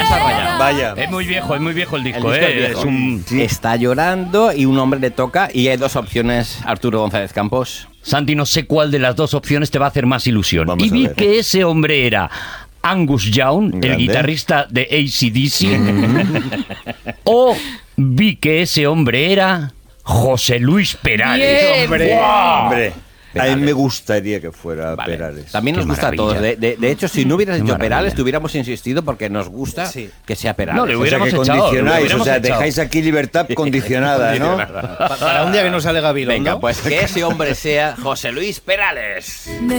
esa raya. Vaya. Es muy viejo el disco, El disco es viejo. Es un... Está llorando y un hombre le toca y hay dos opciones, Arturo González Campos. Santi, no sé cuál de las dos opciones te va a hacer más ilusión. Vamos Y a vi ver. que ese hombre era Angus Young, el Grande. guitarrista de AC/DC, o vi que ese hombre era José Luis Perales. Bien. Hombre, ¡Guau! hombre. A mí Perales. me gustaría que fuera Vale. Perales. También nos Qué gusta a todos. maravilla. De hecho, si no hubieras Qué dicho maravilla. Perales, te hubiéramos insistido porque nos gusta Sí. que sea Perales. No, le O sea hubiéramos que echado, condicionáis, le hubiéramos o sea, echado. dejáis aquí libertad condicionada, ¿no? Para un día que no sale Gabilondo. Venga, pues que ese hombre sea José Luis Perales.